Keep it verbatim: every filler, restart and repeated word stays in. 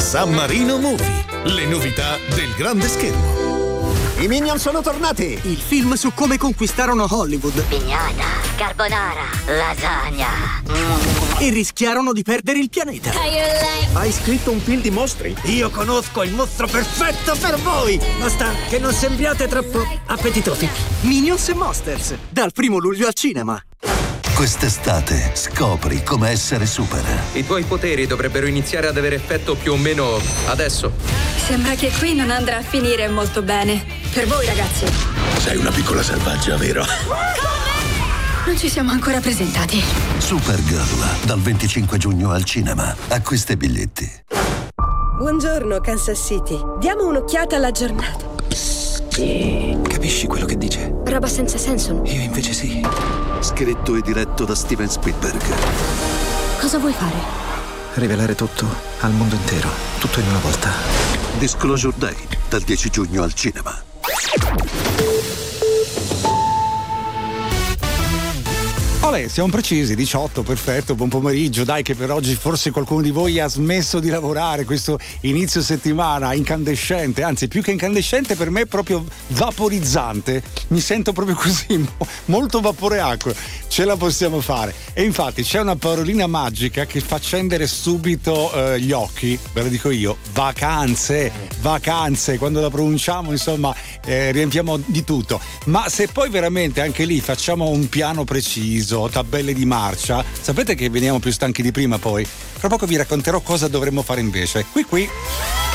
San Marino Movie, le novità del grande schermo. I Minion sono tornati! Il film su come conquistarono Hollywood. Pignata, carbonara, lasagna. E rischiarono di perdere il pianeta. Hai scritto un film di mostri? Io conosco il mostro perfetto per voi! Basta che non sembriate troppo appetitosi. Minions e Monsters, dal primo luglio al cinema. Quest'estate scopri come essere super. I tuoi poteri dovrebbero iniziare ad avere effetto più o meno adesso. Sembra che qui non andrà a finire molto bene. Per voi, ragazzi. Sei una piccola selvaggia, vero? Non ci siamo ancora presentati. Supergirl, dal venticinque giugno al cinema. Acquista i biglietti. Buongiorno, Kansas City. Diamo un'occhiata alla giornata. Capisci quello che dice? Roba senza senso. Io invece sì. Scritto e diretto da Steven Spielberg. Cosa vuoi fare? Rivelare tutto al mondo intero, tutto in una volta. Disclosure Day, dal dieci giugno al cinema. Vabbè, siamo precisi, diciotto, perfetto, buon pomeriggio. Dai che per oggi forse qualcuno di voi ha smesso di lavorare, questo inizio settimana incandescente, anzi più che incandescente per me è proprio vaporizzante. Mi sento proprio così, molto vapore acqua, ce la possiamo fare. E infatti c'è una parolina magica che fa accendere subito eh, gli occhi, ve lo dico io, vacanze, vacanze, quando la pronunciamo insomma eh, riempiamo di tutto. Ma se poi veramente anche lì facciamo un piano preciso, tabelle di marcia, sapete che veniamo più stanchi di prima poi? Tra poco vi racconterò cosa dovremmo fare invece. Qui qui.